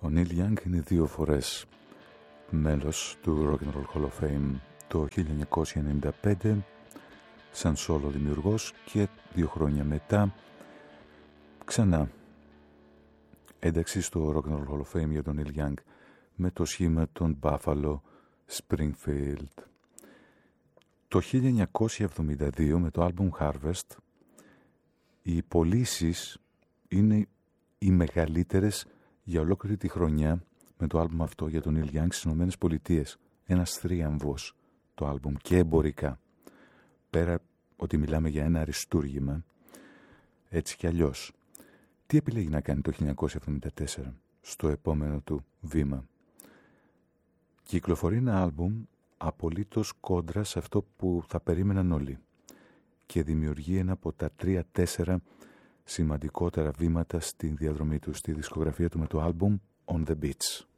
Ο Νίλ Γιάνγκ είναι 2 φορές μέλος του Rock and Roll Hall of Fame, το 1995 σαν solo δημιουργός και 2 χρόνια μετά ξανά ένταξη στο Rock and Roll Hall of Fame για τον Νίλ Γιάνγκ με το σχήμα των Buffalo Springfield. Το 1972 με το album Harvest οι πωλήσεις είναι οι μεγαλύτερες για ολόκληρη τη χρονιά με το άλμπουμ αυτό για τον Νίλ Γιάνγκ στις Ηνωμένες Πολιτείες. Ένας θρίαμβος το άλμπουμ και εμπορικά. Πέρα ότι μιλάμε για ένα αριστούργημα, έτσι κι αλλιώς. Τι επιλέγει να κάνει το 1974 στο επόμενο του βήμα? Κυκλοφορεί ένα άλμπουμ απολύτως κόντρα σε αυτό που θα περίμεναν όλοι και δημιουργεί ένα από τα 3-4 σημαντικότερα βήματα στην διαδρομή του, στη δισκογραφία του με το άλμπουμ On The Beach.